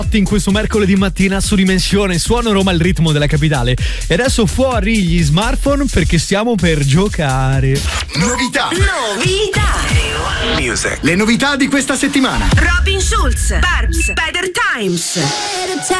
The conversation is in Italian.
in questo mercoledì mattina su Dimensione. Suono Roma, il ritmo della capitale. E adesso fuori gli smartphone perché stiamo per giocare. Novità. Music. Le novità di questa settimana. Robin Schulz, Barbs, Better Times.